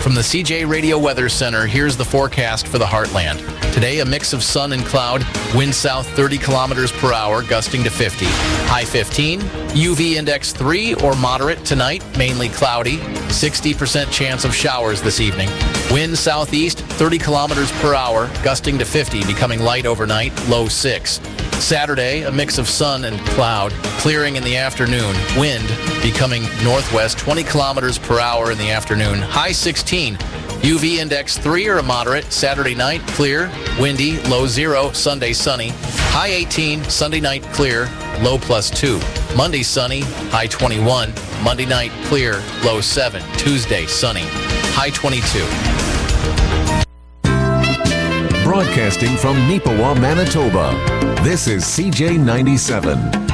From the CJ Radio Weather Center, here's the forecast for the Heartland. Today, a mix of sun and cloud, wind south 30 kilometers per hour, gusting to 50. High 15, UV index 3 or moderate tonight, mainly cloudy. 60% chance of showers this evening. Wind southeast 30 kilometers per hour, gusting to 50, becoming light overnight, low 6. Saturday, a mix of sun and cloud, clearing in the afternoon. Wind becoming northwest 20 kilometers per hour in the afternoon. High 16. UV index 3 or a moderate. Saturday night, clear, windy, low 0. Sunday, sunny. High 18. Sunday night, clear, low +2. Monday, sunny, high 21. Monday night, clear, low 7. Tuesday, sunny, high 22. Broadcasting from Neepawa, Manitoba, this is CJ 97.